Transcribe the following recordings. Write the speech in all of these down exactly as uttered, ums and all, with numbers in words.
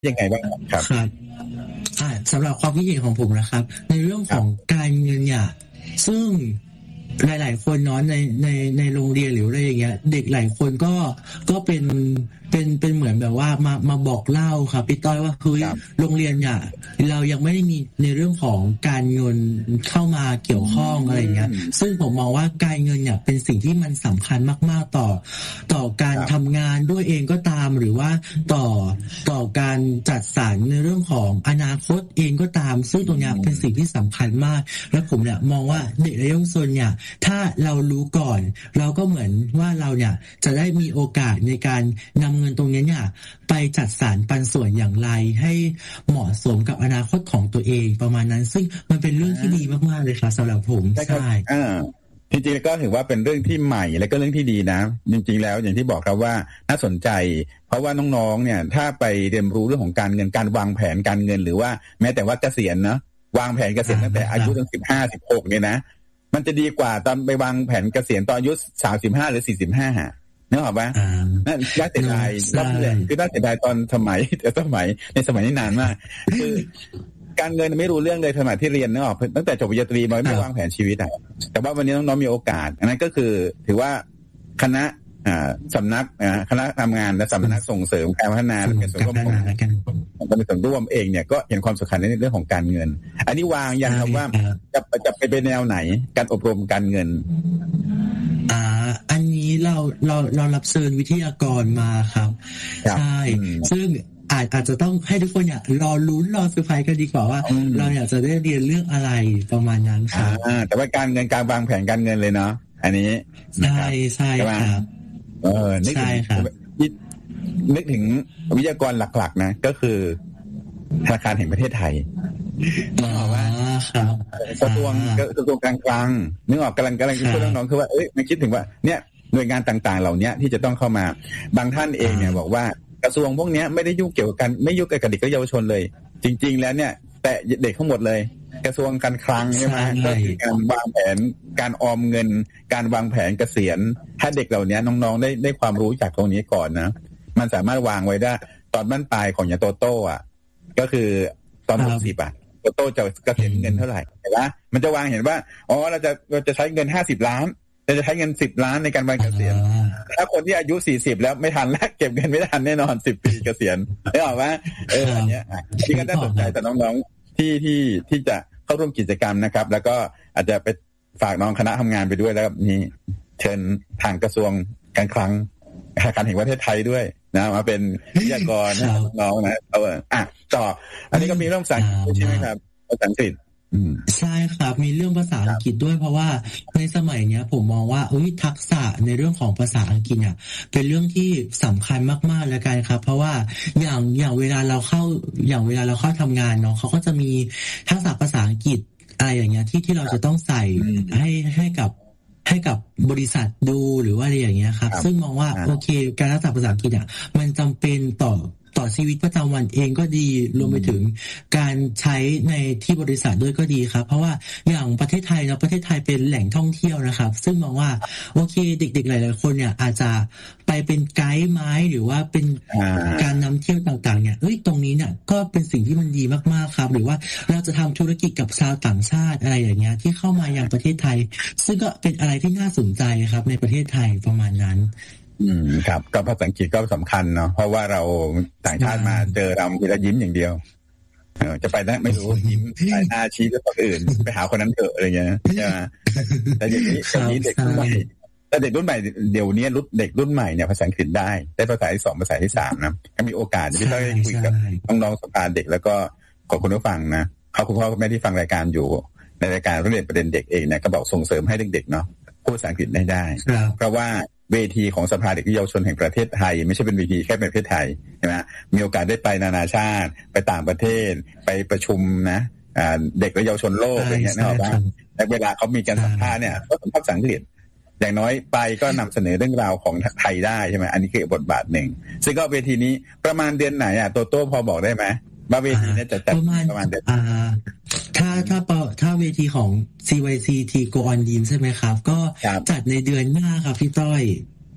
ยังไงบ้างครับครับอ่าสำหรับความคิดเห็นของผมนะครับในเรื่องของการเงินเนี่ยซึ่งหลายๆคนเนาะในในในโรงเรียนหรืออะไรอย่างเงี้ยเด็กหลายคนก็ก็เป็นเป็นเป็นเหมือนแบบว่ามามาบอกเล่าครับพี่ต้อยว่าเฮ้ยโรงเรียนเนี่ยเรายังไม่ได้มีในเรื่องของการเงินเข้ามาเกี่ยวข้องอะไรเงี้ยซึ่งผมมองว่าการเงินเนี่ยเป็นสิ่งที่มันสำคัญมากๆต่อต่อการทำงานด้วยเองก็ตามหรือว่าต่อต่อการจัดสรรในเรื่องของอนาคตเองก็ตามซึ่งตรงเนี้ยเป็นสิ่งที่สำคัญมากและผมเนี่ยมองว่าเด็กและเยาวชนเนี่ยถ้าเรารู้ก่อนเราก็เหมือนว่าเราเนี่ยจะได้มีโอกาสในการนำเงินตรงนี้เนี่ยไปจัดสรรปันส่วนอย่างไรให้เหมาะสมกับอนาคตของตัวเองประมาณนั้นซึ่งมันเป็นเรื่องที่ดีมากๆเลยครับสำหรับผมใช่จริงๆก็ถือว่าเป็นเรื่องที่ใหม่และก็เรื่องที่ดีนะจริงๆแล้วอย่างที่บอกครับว่าน่าสนใจเพราะว่าน้องๆเนี่ยถ้าไปเรียนรู้เรื่องของการเงินการวางแผนการเงินหรือว่าแม้แต่ว่าเกษียณนะวางแผนเกษียณตั้งแต่อายุตั้งสิบห้า สิบหกเนี่ยนะมันจะดีกว่าตอนไปวางแผนเกษียณตอนอายุสามสิบห้าหรือสี่สิบห้านึกออกป่ะนั่นน่าเสียดายรับเลยคือน่าเสียดายตอนสมัยแต่สมัยในสมัยนี้นานมากคือการเงินไม่รู้เรื่องเลยสมัยที่เรียนนึกออกตั้งแต่จบปริญญาตรีมาไม่วางแผนชีวิตอ่ะแต่ว่าวันนี้น้องๆมีโอกาสอันนั้นก็คือถือว่าคณะอ่าสำนักอ่าคณะทำงานและสำนักส่งเสริมการพัฒนาและเป็นส่วนร่วมของเป็นส่วนร่วมเองเนี่ยก็เห็นความสำคัญในเรื่องของการเงินอันนี้วางยังครับว่าจะจะไปเป็นแนวไหนการอบรมการเงินอ่าอันนี้เราเราเรารับเชิญวิทยากรมาครับใช่ซึ่งอาจอาจจะต้องให้ทุกคนเนี่ยรอลุ้นรอเซอร์ไพรส์กันดีกว่าว่าเราอยากจะได้เรียนเรื่องอะไรประมาณนั้นครับอ่าแต่ว่าการเงินการวางแผนการเงินเลยเนาะอันนี้ใช่ใช่ครับเออนึกถึงนึกถึงวิทยากรหลักๆนะก็คือธนาคารแห่งประเทศไทยอ๋อครับกระทรวงกระทรวงการคลังนึกออกกำลังกำลังพูดน้องๆคือว่าเอ้ยมันคิดถึงว่าเนี่ยหน่วยงานต่างๆเหล่านี้ที่จะต้องเข้ามาบางท่านเองเนี่ยบอกว่ากระทรวงพวกนี้ไม่ได้ยุ่งเกี่ยวกับการไม่ยุ่งกับเด็กและเยาวชนเลยจริงๆแล้วเนี่ยแต่เด็กทั้งหมดเลยกระทรวงการคลังใช่ไหมก็คือการวางแผนการออมเงินการวางแผนเกษียณถ้าเด็กเหล่านี้น้องๆได้ได้ความรู้จากตรงนี้ก่อนนะมันสามารถวางไว้ได้ตอนบั้นปลายของอย่างโตโต้อ่ะก็คือตอนหกสิบอ่ะโตโต้จะเกษียณเงินเท่าไหร่เห็นไหมมันจะวางเห็นว่าอ๋อเราจะเราจะใช้เงินห้าสิบล้านเราจะใช้เงินสิบล้านในการวางเกษียณถ้าคนที่อายุสี่สิบแล้วไม่ทันแล้วเก็บเงินไม่ทันแน่นอนสิบปีเกษียณได้หรอวะเอออย่างเงี้ยที่ก็น่าสนใจแต่น้องๆที่ที่ที่จะเข้าร่วมกิจกรรมนะครับแล้วก็อาจจะไปฝากน้องคณะทำงานไปด้วยแล้วนี่เชิญทางกระทรวงการคลังธนาคารแห่งประเทศไทยด้วยนะมาเป็นวิทยากรน้องนะเอออ่ะต่ออันนี้ก็มีเรื่องภาษาอังกฤษใช่ไหมครับภาษาอังกฤษใช่ครับมีเรื่องภาษาอังกฤษด้วยเพราะว่าในสมัยเนี้ยผมมองว่าเอ้ยทักษะในเรื่องของภาษาอังกฤษเนี่ยเป็นเรื่องที่สำคัญมากๆเลยกันครับเพราะว่าอย่างอย่างเวลาเราเข้าอย่างเวลาเราเข้าทำงานเนาะเขาก็จะมีทักษะภาษาอังกฤษอะไรอย่างเงี้ยที่ที่เราจะต้องใส่ให้ให้กับให้กับบริษัทดูหรือว่าอะไรอย่างเงี้ยครับซึ่งมองว่าโอเคการทักษะภาษาอังกฤษอ่ะมันจำเป็นต่อต่อชีวิตประจำวันเองก็ดีรวมไปถึงการใช้ในที่บริษัทด้วยก็ดีครับเพราะว่าอย่างประเทศไทยเนาะประเทศไทยเป็นแหล่งท่องเที่ยวนะครับซึ่งมองว่าโอเคเด็กๆหลายๆคนเนี่ยอาจจะไปเป็นไกด์ไม้หรือว่าเป็นการนำเที่ยวต่างๆเนี่ยเอ้ยตรงนี้เนี่ยก็เป็นสิ่งที่มันดีมากๆครับหรือว่าเราจะทำธุรกิจกับชาวต่างชาติอะไรอย่างเงี้ยที่เข้ามาอย่างประเทศไทยซึ่งก็เป็นอะไรที่น่าสนใจครับในประเทศไทยประมาณนั้นอืมครับก็ภาษาอังกฤษก็สำคัญเนาะเพราะว่าเราต่างชาติมาเจอเราทีละยิ้มอย่างเดียวเออจะไปได้ไม่รู้ยิ้มสายหน้าชี้กับคนอื่นไปหาคนนั้นเถอะอะไรเงี้ยใช่ไหมแต่อย่างนี้อย่างนี้เด็กรุ่นใหม่แต่เด็กรุ่นใหม่เดี๋ยวนี้รุ่นเด็กรุ่นใหม่เนี่ยภาษาอังกฤษได้ได้ภาษาที่สองภาษาที่สามนะถ้ามีโอกาสจะได้คุยกับน้องๆสภาเด็กแล้วก็ขอบคุณผู้ฟังนะเขาคุณพ่อคุณแม่ที่ฟังรายการอยู่ในรายการเรื่องประเด็นเด็กเองเนี่ยก็บอกส่งเสริมให้เด็กๆเนาะพูดภาษาอังกฤษได้ได้เพราะว่าเวทีของสภาเด็กและเยาวชนแห่งประเทศไทยไม่ใช่เป็นเวทีแค่ในประเทศไทยใช่ไหมมีโอกาสได้ไปนานาชาติไปต่างประเทศไปประชุมนะเด็กและเยาวชนโลกอะไรเงี้ยนะครับว่าในเวลาเขามีการสัมภาษณ์เนี่ยก็สัมภาษณ์ภาษาอังกฤษอย่างน้อยไปก็นำเสนอเรื่องราวของไทยได้ใช่ไหมอันนี้คือบทบาทหนึ่งซึ่งก็เวทีนี้ประมาณเดือนไหนอ่ะโตโต้พอบอกได้ไหมว่าเวทีนี้จะจัดประมาณเดือนถ้าถ้าถ้าเวทีของ ซี วาย ซี ที Go On Dream ใช่ไหมครับก็จัดในเดือนหน้าครับพี่ต้อย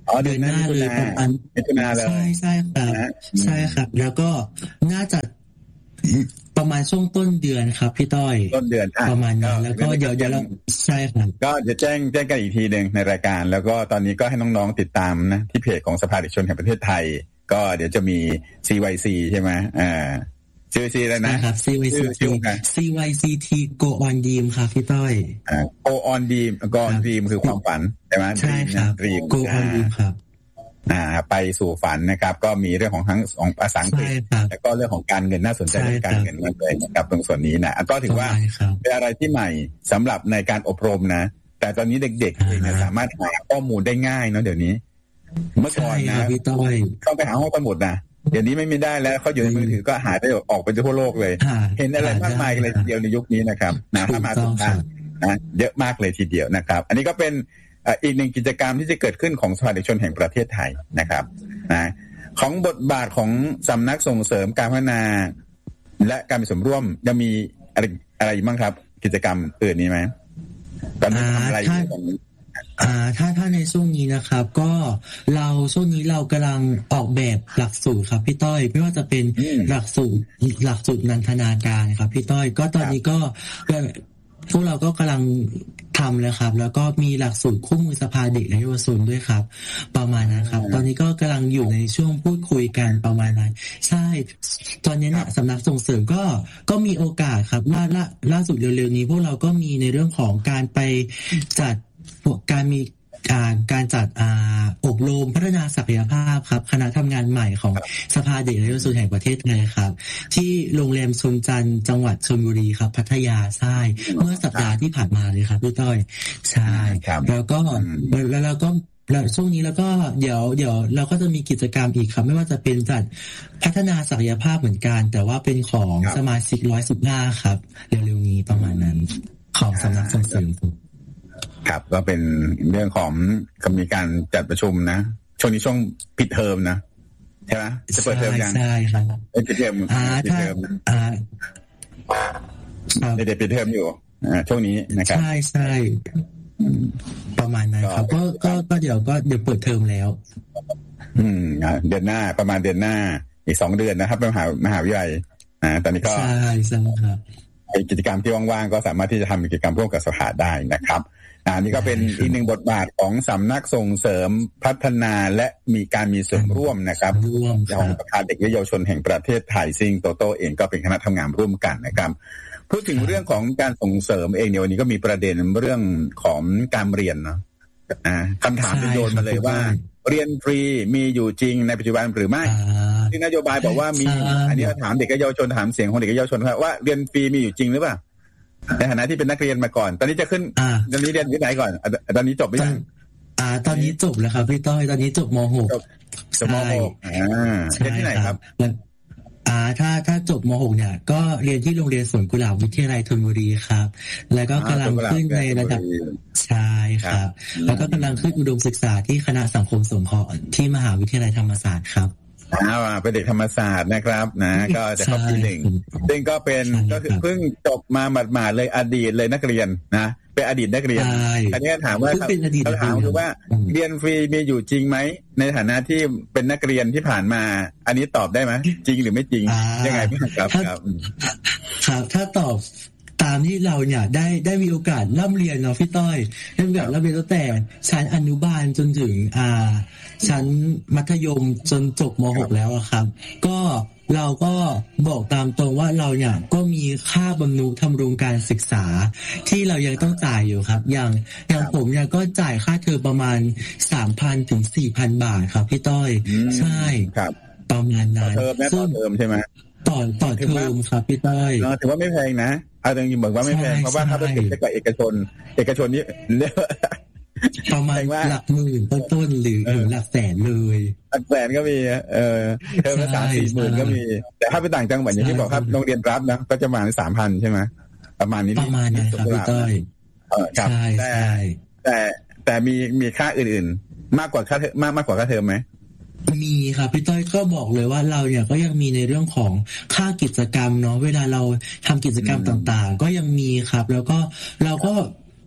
เดือนหน้าเลยประมาณใช่ใช่ครับใช่ครับแล้วก็น่าจะประมาณช่วงต้นเดือนครับพี่ต้อยต้นเดือนประมาณนั้นแล้วก็เดี๋ยวเดี๋ยวเราใช่ครับก็จะแจ้งแจ้งกันอีกทีนึงในรายการแล้วก็ตอนนี้ก็ให้น้องๆติดตามนะที่เพจของสภาเด็กชนแห่งประเทศไทยก็เดี๋ยวจะมี ซี วาย ซี ใช่ไหมอ่าซี วาย ซี อะไรนะครับซี วาย ซี ซี วาย ซี ที Go on Dream ครับพี่ต้อยอ่า Go on Dream Go on Dream คือความฝันใช่ไหมใช่ครับ Dream Go on Dream ครับอ่าไปสู่ฝันนะครับก็มีเรื่องของทั้งของภาษาอังกฤษแล้วก็เรื่องของการเงินน่าสนใจในการเงินมากเลยนะครับตรงส่วนนี้นะก็ถือว่าเป็นอะไรที่ใหม่สำหรับในการอบรมนะแต่ตอนนี้เด็กๆเองเนี่ยสามารถหาข้อมูลได้ง่ายเนาะเดี๋ยวนี้เมื่อก่อนนะต้องไปหาห้องสมุดนะเดี๋ยวนี้ไม่มีได้แล้วเขาอยู่ในมือถือก็หาได้ออกไปทั่วโลกเลยเห็นอะไรมากมายเลยทีเดียวในยุคนี้นะครับนะถ้ามาถูกทางนะเยอะมากเลยทีเดียวนะครับอันนี้ก็เป็นอีกหนึ่งกิจกรรมที่จะเกิดขึ้นของสภาเด็กชนแห่งประเทศไทยนะครับนะของบทบาทของสำนักส่งเสริมการพัฒนาและการมีส่วนร่วมจะมีอะไรอะไรบ้างครับกิจกรรมอื่นนี้ไหมตอนนี้ทำอะไรอยู่อ่าถ้าถ้าในช่วงนี้นะครับก็เราช่วงนี้เรากำลังออกแบบหลักสูตรครับพี่ต้อยไม่ว่าจะเป็นหลักสูตรหลักสูตรนันทนาการครับพี่ต้อยก็ตอนนี้ก็พวกเราก็กำลังทำเลยครับแล้วก็มีหลักสูตรคู่มือสภาเด็กและเยาวชนด้วยครับประมาณนั้นครับตอนนี้ก็กำลังอยู่ในช่วงพูดคุยกันประมาณนั้นใช่ตอนนี้เนี่ยสำนักส่งเสริมก็ก็มีโอกาสครับล่าล่าล่าสุดเร็วๆนี้พวกเราก็มีในเรื่องของการไปจัดการมีการการจัดอ่าอบรมพัฒนาศักยภาพครับคณะทำงานใหม่ของสภาเด็กและเยาวชนแห่งประเทศไทยครับที่โรงแรมชลจันทร์จังหวัดชลบุรีครับพัทยาใช่เมื่อสัปดาห์ที่ผ่านมาเลยครับพี่ต้อยใช่แล้วก็แล้วเราก็แล้วช่วงนี้แล้วก็เดี๋ยวเดี๋ยวเราก็จะมีกิจกรรมอีกครับไม่ว่าจะเป็นจัดพัฒนาศักยภาพเหมือนกันแต่ว่าเป็นของสมาชิกหนึ่งร้อยสิบห้าครับเร็วๆนี้ประมาณนั้นของสำนักส่งเสริมครับก็เป็นเรื่องของก็มีการจัดประชุมนะช่วงนี้ช่วงปิดเทอมนะใช่ไหมจะเปิดเทอมยังใช่ครับปิดเทอมปิดเทอมอ่าเด็กๆปิดเทอมอยู่อ่าช่วงนี้นะครับใช่ใช่ประมาณนั้นครับก็ก็ก็เดี๋ยวก็เดี๋ยวเปิดเทอมแล้วอืมเดือนหน้าประมาณเดือนหน้าอีกสองเดือนนะครับมหามหาวิทยาลัยอ่าตอนนี้ก็ใช่ใช่ครับกิจกรรมที่ว่างๆก็สามารถที่จะทำกิจกรรมร่วมกับสภาได้นะครับอันนี้ก็เป็นอีกหนึ่งบทบาทของสำนักส่งเสริมพัฒนาและมีการมีส่วนร่วมนะครับของสภาเด็กและเยาวชนแห่งประเทศไทยซึ่งโตโต้เองก็เป็นคณะทำงานร่วมกันนะครับพูดถึงเรื่องของการส่งเสริมเองในวันนี้ก็มีประเด็นเรื่องของการเรียนเนาะอ่าคำถามจะโยนมาเลยว่าเรียนฟรีมีอยู่จริงในปัจจุบันหรือไม่ที่นโยบายบอกว่ามีอันนี้ถามเด็กและเยาวชนถามเสียงของเด็กและเยาวชนว่าเรียนฟรีมีอยู่จริงหรือเปล่าในฐานะที่เป็นนักเรียนมาก่อนตอนนี้จะขึ้นตอนนี้เรียนที่ไหนก่อนตอนนี้จบหรือยังอ่าตอนนี้จบแล้วครับพี่ต้อยตอนนี้จบม หกจบม หก อ่าเรียนที่ไหนครับอ่าถ้าถ้าจบม หกเนี่ยก็เรียนที่โรงเรียนสวนกุหลาบวิทยาลัยธนบุรีครับแล้วก็กำลังขึ้นในระดับใช่ครับแล้วก็กำลังขึ้นอุดมศึกษาที่คณะสังคมสงเคราะห์ที่มหาวิทยาลัยธรรมศาสตร์ครับอ่าเป็นเด็กธรรมศาสตร์นะครับนะก็จะเข้าปีหนึ่งซึ่งก็เป็นก็คือเพิ่งจบมาหมาดๆเลยอดีตเลยนักเรียนนะเป็นอดีตนักเรียนอันนี้ถามว่าเขาถามคือว่าเรียนฟรีมีอยู่จริงไหมในฐานะที่เป็นนักเรียนที่ผ่านมาอันนี้ตอบได้ไหมจริงหรือไม่จริงยังไงบ้างครับครับครับถ้าตอบตามที่เราเนี่ยได้ได้มีโอกาสร่ำเรียนเนาะพี่ต้อยได้มีโอกาสร่ำเรียนตั้งแต่ชั้นอนุบาลจนถึงอ่าชั้นมัธยมจนจบม หก แล้วอะครับก็เราก็บอกตามตรงว่าเราเนี่ยก็มีค่าบำรุงทำรงการศึกษาที่เรายังต้องจ่ายอยู่ครับอย่างอย่างผมเนี่ยก็จ่ายค่าเทอมประมาณ สามพัน ถึง สี่พัน บาทครับพี่ต้อยใช่ครับประมาณนั้นซึ่งเทอมใช่ไหมต่อต่อเทอมครับพี่ต้อยถือว่าไม่แพงนะเอาจริงๆบอกว่าไม่แพงเพราะว่าถ้าไปติดกับเอกชนเอกชนนี้ประมาณหลักหมื่นต้นๆหรือหลักแสนเลยหลักแสนก็มีเออเทอมละสามสี่หมื่นก็มีแต่ถ้าไปต่างจังหวัดอย่างที่บอกครับโรงเรียนรัฐนะก็จะมาสามพันใช่ไหมประมาณนี้ประมาณนั้นครับพี่ต้อยเออครับแต่แต่แต่มีมีค่าอื่นๆมากกว่าค่ามากมากกว่าค่าเทอมไหมมีครับพี่ต้อยก็บอกเลยว่าเราเนี่ยก็ยังมีในเรื่องของค่ากิจกรรมเนาะเวลาเราทำกิจกรรมต่างๆก็ยังมีครับแล้วก็เราก็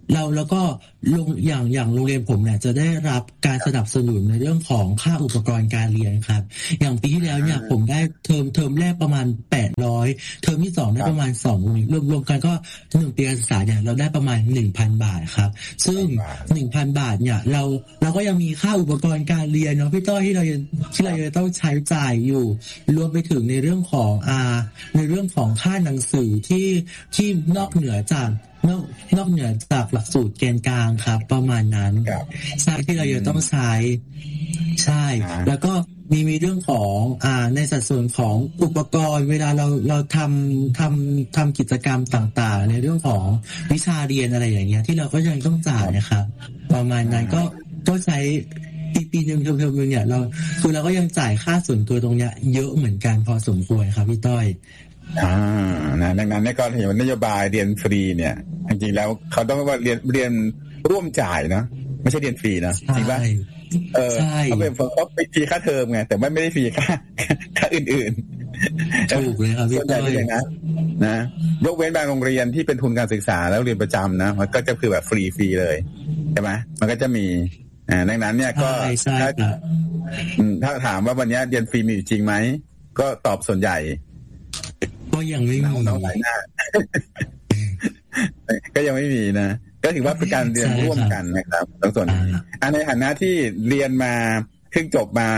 เราแล้วก็โรงอย่างอย่างโรงเรียนผมเนี่ยจะได้รับการสนับสนุนในเรื่องของค่าอุปกรณ์การเรียนครับอย่างปีที่แล้วเนี่ยผมได้เทอมเทอมแรกประมาณแปดร้อยเทอมที่สองได้ประมาณสองร้อยรวมรวมกันก็หนึ่งปีการศึกษาเนี่ยเราได้ประมาณ หนึ่งพัน บาทครับซึ่ง หนึ่งพัน บาทเนี่ยเราเราก็ยังมีค่าอุปกรณ์การเรียนเนาะพี่ต้อยที่เราที่เราจะต้องใช้จ่ายอยู่รวมไปถึงในเรื่องของอ่าในเรื่องของค่าหนังสือที่ที่นอกเหนือจากนอกนอกเหนือจากหลักสูตรเกณฑ์กลางครับประมาณนั้นใช่ที่เราจะต้องใช้ใช่แล้วก็มีมีเรื่องของอ่าในสัดส่วนของอุปกรณ์เวลาเราเราทำทำทำกิจกรรมต่างๆในเรื่องของวิชาเรียนอะไรอย่างเงี้ยที่เราก็ยังต้องจ่ายนะครับประมาณนั้นก็ก็ใช้ปีปีหนึ่งเทอมเทอมนึงเนี่ยเราคือเราก็ยังจ่ายค่าส่วนตัวตรงเนี้ยเยอะเหมือนกันพอสมควรครับพี่ต้อยอ่านะดังนั้นในกรณีนโยบายเรียนฟรีเนี่ยจริงๆแล้วเขาต้องว่าเรียนเรียนร่วมจ่ายนะไม่ใช่เรียนฟรีนะจริงป่ะเออเขาเป็นเขาไปฟรีค่าเทอมไงแต่ไม่ไม่ได้ฟรีค่าค่าอื่นๆถูกเลยครับพี่ต้อยนะนะยกเว้นบางโรงเรียนที่เป็นทุนการศึกษาแล้วเรียนประจำนะมันก็จะคือแบบฟรีฟรีเลยใช่ไหมมันก็จะมีอ่าดังนั้นเนี่ยก็ถ้าถ้าถามว่าวันนี้เรียนฟรีมีอยู่จริงไหมก็ตอบส่วนใหญ่ก็ยังไม่มีน้องหลายหน้าก็ยังไม่มีนะก็ถือว่าเป็นการเรียนร่วมกันนะครับทั้งส่วนอันในฐานะที่เรียนมาเพิ่งจบมาม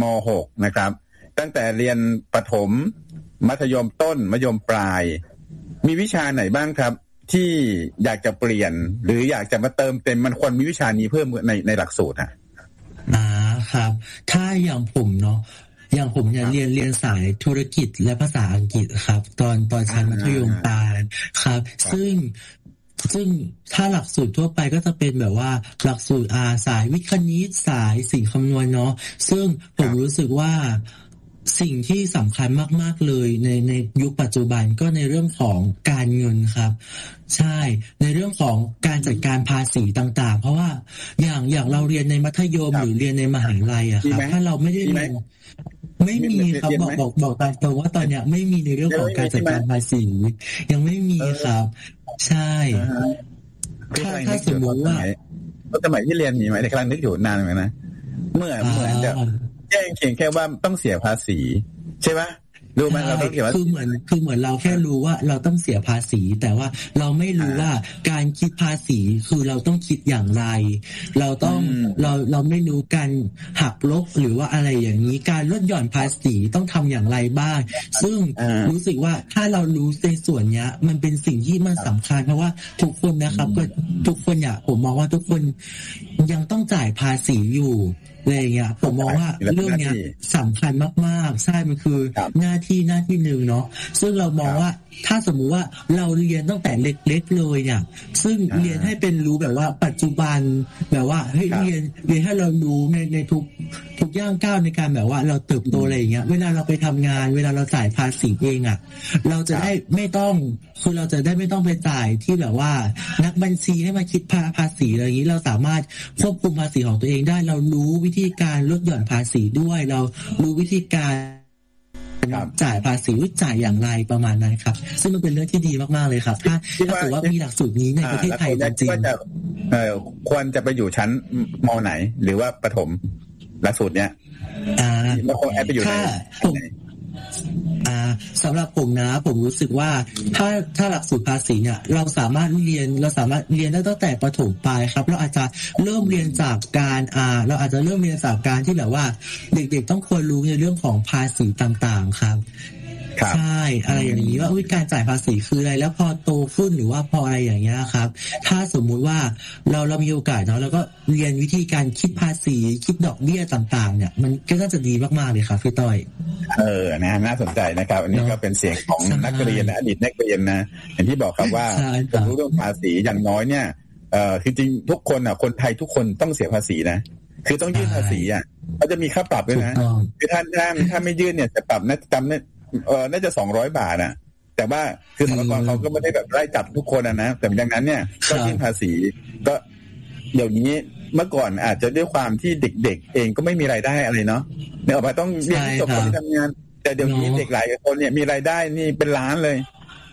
หก นะครับตั้งแต่เรียนประถมมัธยมต้นมัธยมปลายมีวิชาไหนบ้างครับที่อยากจะเปลี่ยนหรืออยากจะมาเติมเต็มมันควรมีวิชานี้เพิ่มในในหลักสูตรอ่ะอ่าครับถ้าอย่างผมเนาะอย่างผมเนี่ยเรียนเรียนสายธุรกิจและภาษาอังกฤษครับตอนตอนชั้นมัธยมปลายครับซึ่งซึ่งถ้าหลักสูตรทั่วไปก็จะเป็นแบบว่าหลักสูตรอาสายวิทย์คณิตสายสิ่งคำนวณเนาะซึ่งผมรู้สึกว่าสิ่งที่สำคัญมากๆเลยในในยุคปัจจุบันก็ในเรื่องของการเงินครับใช่ในเรื่องของการจัดการภาษีต่างๆเพราะว่าอย่างอย่างเราเรียนในมัธยมหรือเรียนในมหาลัยอะครับถ้าเราไม่ได้เรียนไม่มีครับบอกบอกบอกตามตรงว่าตอนเนี้ยไม่มีในเรื่องของการจัดการภาษียังไม่มีครับใช่ถ้าถ้าสมมติว่าสมัยที่เรียนมีไหมในกำลังนึกอยู่นานไหมนะเมื่อเหมือนจะแจ้งเพียงแค่ว่าต้องเสียภาษีใช่ไหมรู้ไหมเราต้องเสียภาษีคือเหมือนคือเหมือนเราแค่รู้ว่าเราต้องเสียภาษีแต่ว่าเราไม่รู้ว่าการคิดภาษีคือเราต้องคิดอย่างไรเราต้องเราเราไม่รู้การหักลบหรือว่าอะไรอย่างนี้การลดหย่อนภาษีต้องทำอย่างไรบ้างซึ่งรู้สึกว่าถ้าเรารู้ในส่วนนี้มันเป็นสิ่งที่มันสำคัญเพราะว่าทุกคนนะครับก็ทุกคนอยากผมมองว่าทุกคนยังต้องจ่ายภาษีอยู่อะไรอย่างเงี้ยผมมองว่าเรื่องเนี้ยสำคัญมากๆใช่มันคือหน้าที่หน้าที่หนึ่งเนาะซึ่งเรามองว่าถ้าสมมุติว่าเราเรียนตั้งแต่เล็กๆเลยเนี่ยซึ่งเรียนให้เป็นรู้แบบว่าปัจจุบันแบบว่าเฮ้ยเรียนเรียนให้เรารู้ในในทุกทุกย่างก้าวในการแบบว่าเราเติบโตอะไรอย่างเงี้ยเวลาเราไปทำงานเวลาเราจ่ายภาษีเองอ่ะเราจะได้ไม่ต้องคือเราจะได้ไม่ต้องไปจ่ายที่แบบว่านักบัญชีให้มาคิดภาษีอะไรอย่างนี้เราสามารถควบคุมภาษีของตัวเองได้เรารู้วิธีการลดหย่อนภาษีด้วยเรารู้วิธีการจ่ายภาษีวิจ่ายอย่างไรประมาณนั้นครับซึ่งมันเป็นเรื่องที่ดีมากๆเลยครับถ้าถ้าถือว่ามีหลักสูตรนี้ในประเทศไทยจริงๆเอ่อควรจะไปอยู่ชั้นม.ไหนหรือว่าประถมหลักสูตรเนี้ยอ่าแล้วควรไปอยู่ไหนอ่าสำหรับผมนะผมรู้สึกว่าถ้าถ้าหลักสูตรภาษีเนี่ยเราสามารถเรียนเราสามารถเรียนได้ตั้งแต่ประถมปลายครับเราอาจจะเริ่มเรียนจากการอ่าเราอาจจะเริ่มเรียนจากการที่แบบว่าเด็กๆต้องควรรู้ในเรื่องของภาษีต่างๆครับใช่อะไรอย่างนี้ว่าการจ่ายภาษีคืออะไรแล้วพอโตขึ้นหรือว่าพออะไรอย่างเงี้ยครับถ้าสมมุติว่าเราเรามีโอกาสเนาะแล้วก็เรียนวิธีการคิดภาษีคิดดอกเบี้ยต่างๆเนี่ยมันก็น่าจะดีมากๆเลยครับพี่ต้อยเออนะน่าสนใจนะครับอันนี้ก็เป็นเสียงของนักเรียนนะอดีตนักเรียนนะอย่างที่บอกครับว่าผมรู้เรื่องภาษีอย่างน้อยเนี่ยเอ่อจริงๆทุกคนอ่ะคนไทยทุกคนต้องเสียภาษีนะคือต้องยื่นภาษีอ่ะเขาจะมีค่าปรับด้วยนะคือท่านถ้าถ้าไม่ยื่นเนี่ยจะปรับนะจำเนี่ยเออน่าจะสองร้อยบาทอ่ะแต่ว่าคือสรรพากรเขาก็ไม่ได้แบบไล่จับทุกคนอ่ะนะแต่ดังนั้นเนี่ยก็ยื่นภาษีก็เดี๋ยวนี้เมื่อก่อนอาจจะด้วยความที่เด็กๆเองก็ไม่มีรายได้อะไรเนาะเนี่ยออกมาต้องเรียนจบไปทำงานแต่เดี๋ยวนี้เด็กหลายคนเนี่ยมีรายได้นี่เป็นล้านเลย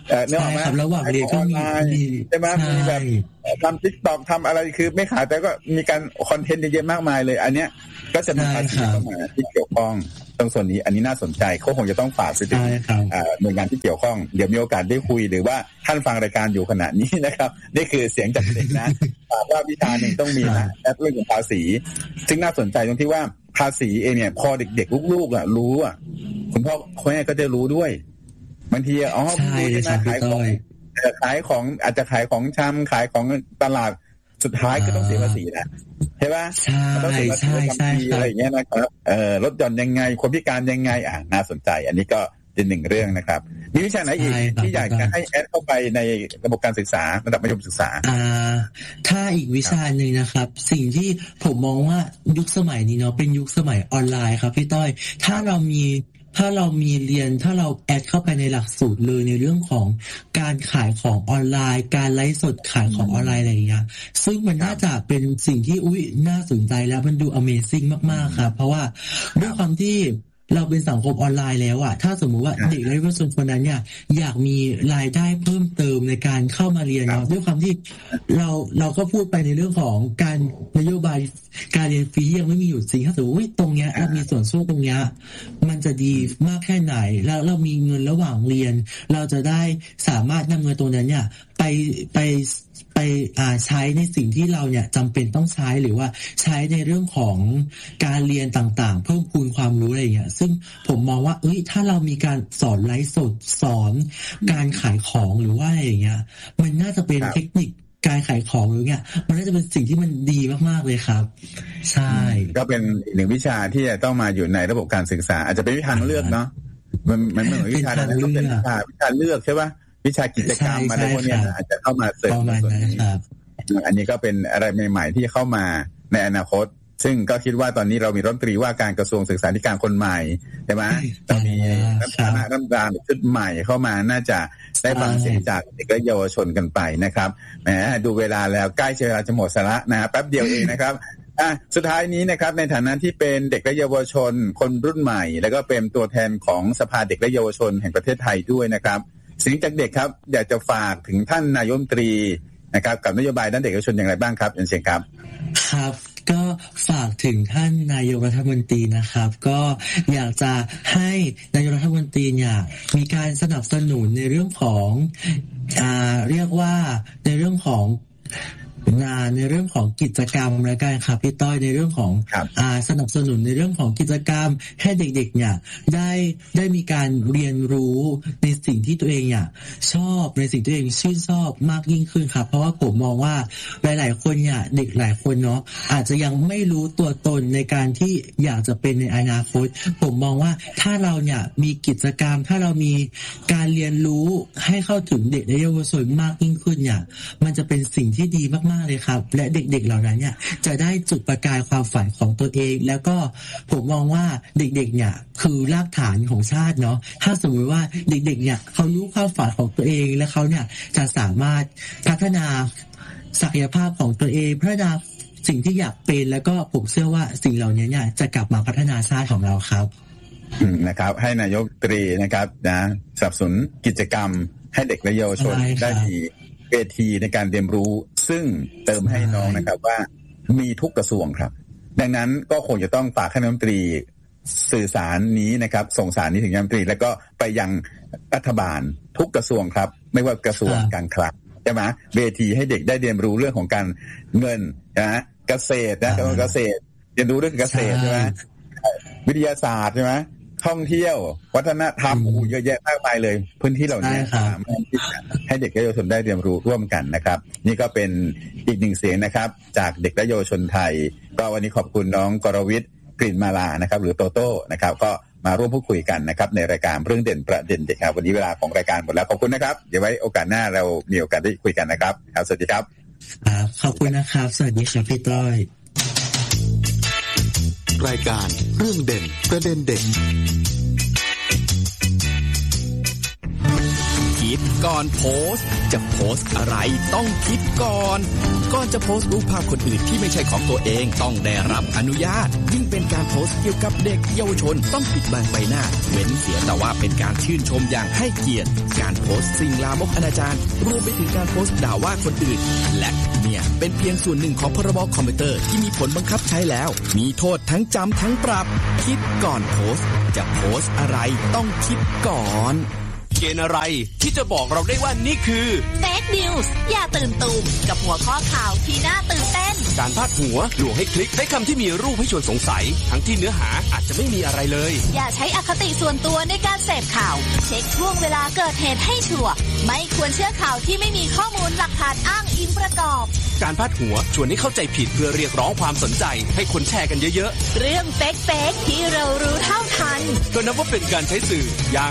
เอ่อเนี่ยมาระหว่างเรียนก็มีใช่ไหมมีแบบทำ TikTok ทำอะไรคือไม่ขายแต่ก็มีการคอนเทนต์เยอะมากมายเลยอันเนี้ยก็จะมีภาษีเข้ามาที่เกี่ยวข้องตรงส่วนนี้อันนี้น่าสนใจเขาคงจะต้องฝากไปถึงหน่วยงานที่เกี่ยวข้องเดี๋ยวมีโอกาสได้คุยหรือว่าท่านฟังรายการอยู่ขณะนี้นะครับนี่คือเสียงจากเด็กนะว่าวิชาหนึ่งต้องมีนะแอปเรื่องของภาษีซึ่งน่าสนใจตรงที่ว่าภาษีเองเนี่ยพอเด็กๆลูกๆอ่ะรู้อ่ะคุณพ่อคุณแม่ก็จะรู้ด้วยบางทีอ๋อรู้ใช่ไหมขายของขายของอาจจะขายของชำขายของตลาดสุดท้ายก็ต้องเสียภาษีนะใช่ป่ะต้องเสียภาษีประจำปีอะไรอย่างเงี้ยนะครับเอ่อลดหย่อนยังไงคนพิการยังไงอ่ะน่าสนใจอันนี้ก็เป็นหนึ่งเรื่องนะครับมีวิชาไหนอีกที่อยากจะให้แอดเข้าไปในระบบการศึกษาระดับมัธยมศึกษาอ่าถ้าอีกวิชาหนึ่งนะครับสิ่งที่ผมมองว่ายุคสมัยนี้เนาะเป็นยุคสมัยออนไลน์ครับพี่ต้อยถ้าเรามีถ้าเรามีเรียนถ้าเราแอดเข้าไปในหลักสูตรเลยในเรื่องของการขายของออนไลน์การไลฟ์สดขายของออนไลน์อะไรอย่างเงี้ยซึ่งมันน่าจะเป็นสิ่งที่อุ้ยน่าสนใจแล้วมันดู Amazing มากๆครับเพราะว่าด้วยความที่เราเป็นสังคมออนไลน์แล้วอะถ้าสมมุติว่าเด็กและเยาวชนคนนั้นเนี่ยอยากมีรายได้เพิ่มเติมในการเข้ามาเรียนเนาะด้วยความที่เราเราก็พูดไปในเรื่องของการนโยบายการเรียนฟรียังไม่มีอยู่จริงถ้าสมมติว่าตรงเนี้ยเรามีส่วนช่วยตรงเนี้ยมันจะดีมากแค่ไหนแล้วเรามีเงินระหว่างเรียนเราจะได้สามารถนำเงินตรงนั้นเนี่ยไปไปไปอ่าใช้ในสิ่งที่เราเนี่ยจำเป็นต้องใช้หรือว่าใช้ในเรื่องของการเรียนต่างๆเพิ่มพูนความรู้อะไรอย่างเงี้ยซึ่งผมมองว่าเอ้ยถ้าเรามีการสอนไลฟ์สดสอนการขายของหรือว่าอะไรอย่างเงี้ยมันน่าจะเป็นเทคนิคการขายของหรือเงี้ยมันน่าจะเป็นสิ่งที่มันดีมากๆเลยครับใช่ก็เป็นอีกหนึ่งวิชาที่จะต้องมาอยู่ในระบบการศึกษาอาจจะเป็นวิชาเลือกเนาะมันมันเหมือนวิชาอะไรก็เป็นวิชาวิชาเลือกใช่ป่ะวิชากิจกรรมอะไรพวกนี้อาจจะเข้ามาเสริมส่วนนี้อันนี้ก็เป็นอะไรใหม่ๆที่เข้ามาในอนาคตซึ่งก็คิดว่าตอนนี้เรามีรัฐมนตรีว่าการกระทรวงศึกษาธิการคนใหม่ใช่ไหมตอนนี้คณะรัฐมนตรีชุดใหม่เข้ามาน่าจะได้ฟังเสียงจากเด็กและเยาวชนกันไปนะครับแหมดูเวลาแล้วใกล้เวลาจะหมดสาระนะแป๊บเดียวเองนะครับอ่ะสุดท้ายนี้นะครับในฐานะที่เป็นเด็กและเยาวชนคนรุ่นใหม่แล้วก็เป็นตัวแทนของสภาเด็กและเยาวชนแห่งประเทศไทยด้วยนะครับสิ่งจากเด็กครับอยากจะฝากถึงท่านนายกรัฐมนตรีนะครับกับนโยบายด้านเด็กและเยาวชนอย่างไรบ้างครับอันเชิญครับครับก็ฝากถึงท่านนายกรัฐมนตรีนะครับก็อยากจะให้นายกรัฐมนตรีเนี่ยมีการสนับสนุนในเรื่องของอ่าเรียกว่าในเรื่องของงานในเรื่องของกิจกรรมและกันครับพี่ต้อยในเรื่องของอ่าสนับสนุนในเรื่องของกิจกรรมให้เด็กๆเนี่ยได้ได้มีการเรียนรู้ในสิ่งที่ตัวเองเนี่ยชอบในสิ่งที่ตัวเองชื่นชอบมากยิ่งขึ้นครับเพราะว่าผมมองว่าหลายๆคนเนี่ยเด็กหลายคนเนาะอาจจะยังไม่รู้ตัวตนในการที่อยากจะเป็นในอนาคตผมมองว่าถ้าเราเนี่ยมีกิจกรรมถ้าเรามีการเรียนรู้ให้เข้าถึงเด็กและเยาวชนมากยิ่งขึ้นเนี่ยมันจะเป็นสิ่งที่ดีมากเลยครับและเด็กๆเหล่านั้นเนี่ยจะได้จุดประกายความฝันของตัวเองแล้วก็ผมมองว่าเด็กๆเนี่ยคือรากฐานของชาติเนาะถ้าสมมติว่าเด็กๆเนี่ยเขารู้ความฝันของตัวเองและเขาเนี่ยจะสามารถพัฒนาศักยภาพของตัวเองพัฒนาสิ่งที่อยากเป็นแล้วก็ผมเชื่อว่าสิ่งเหล่านี้เนี่ยจะกลับมาพัฒนาชาติของเราครับนะครับให้นายกตรีนะครับนะสนับสนุนกิจกรรมให้เด็กและเยาวชนได้มีเวทีในการเรียนรู้ซึ่งเติมให้น้องนะครับว่ามีทุกกระทรวงครับดังนั้นก็คงจะต้องฝากให้รัฐมนตรีสื่อสารนี้นะครับส่งสารนี้ถึงรัฐมนตรีแล้วก็ไปยังรัฐบาลทุกกระทรวงครับไม่ว่ากระทรวงการคลังใช่ไหมเวทีให้เด็กได้เรียนรู้เรื่องของการเงินนะเกษตรนะเกษตรเรียนรู้เรื่องเกษตรใช่ไหมวิทยาศาสตร์ใช่ไหมท่องเที่ยววัฒนธรรมโอ้เยอะแยะมากมายเลยพื้นที่เหล่านี้สามารถที่จะให้เด็กและเยาวชนได้เรียนรู้ร่วมกันนะครับนี่ก็เป็นอีกหนึ่งเสียงนะครับจากเด็กและเยาวชนไทยก็วันนี้ขอบคุณน้องกรวิทย์กลิ่นมาลานะครับหรือโตโต้นะครับก็มาร่วมพูดคุยกันนะครับในรายการเรื่องเด่นประเด็นเด็กครับวันนี้เวลาของรายการหมดแล้วขอบคุณนะครับเดี๋ยวไว้โอกาสหน้าเรามีโอกาสได้คุยกันนะครับครับสวัสดีครับขอบคุณนะครับสวัสดีครับพี่ต้อยรายการเรื่องเด่นประเด็นเด็กคิดก่อนโพสต์จะโพสต์อะไรต้องคิดก่อนก่อนจะโพสต์รูปภาพคนอื่นที่ไม่ใช่ของตัวเองต้องได้รับอนุญาตยิ่งเป็นการโพสต์เกี่ยวกับเด็กเยาวชนต้องปิดบังใบหน้าเว้นเสียแต่ว่าเป็นการชื่นชมอย่างให้เกียรติการโพสต์สิ่งลามกอนาจารรวมไปถึงการโพสต์ด่าว่าคนอื่นและเนี่ยเป็นเพียงส่วนหนึ่งของพรบคอมพิวเตอร์ที่มีผลบังคับใช้แล้วมีโทษทั้งจำทั้งปรับคิดก่อนโพสต์จะโพสต์อะไรต้องคิดก่อนเกณฑ์อะไรที่จะบอกเราได้ว่านี่คือ Fake News อย่าตื่นตูมกับหัวข้อข่าวที่น่าตื่นเต้นการพาดหัวลวงให้คลิกใช้คำที่มีรูปให้ชวนสงสัยทั้งที่เนื้อหาอาจจะไม่มีอะไรเลยอย่าใช้อคติส่วนตัวในการเสพข่าวเช็คช่วงเวลาเกิดเหตุให้ชัวร์ไม่ควรเชื่อข่าวที่ไม่มีข้อมูลหลักฐานอ้างอิงประกอบการพาดหัวชวนให้เข้าใจผิดเพื่อเรียกร้องความสนใจให้คนแชร์กันเยอะๆเรื่องเฟกๆที่เรารู้เท่าทันก็นับว่าเป็นการใช้สื่อ